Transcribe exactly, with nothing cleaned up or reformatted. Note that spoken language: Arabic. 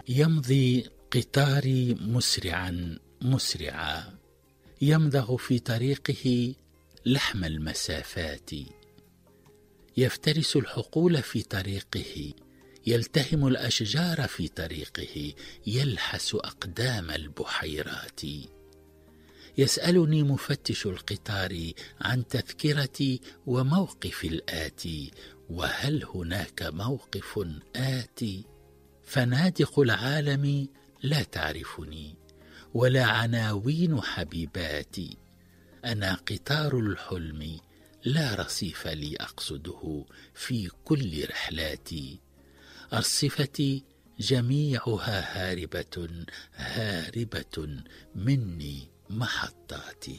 يمضي قطاري مسرعا مسرعا، يمضغ في طريقه لحم المسافات، يفترس الحقول في طريقه، يلتهم الأشجار في طريقه، يلحس أقدام البحيرات. يسألني مفتش القطار عن تذكرتي وموقف الآتي، وهل هناك موقف آتي؟ فنادق العالم لا تعرفني، ولا عناوين حبيباتي. أنا قطار الحلم لا رصيف لي أقصده في كل رحلاتي. أرصفتي جميعها هاربة هاربة مني محطاتي.